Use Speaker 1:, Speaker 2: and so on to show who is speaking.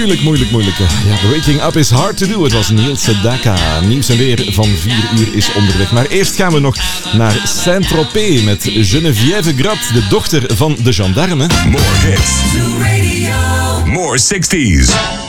Speaker 1: Moeilijk. Ja, waking up is hard to do. Het was Neil Sedaka. Nieuws en weer van 4 uur is onderweg. Maar eerst gaan we nog naar Saint-Tropez met Geneviève Grat, de dochter van de gendarme.
Speaker 2: More hits. More 60s.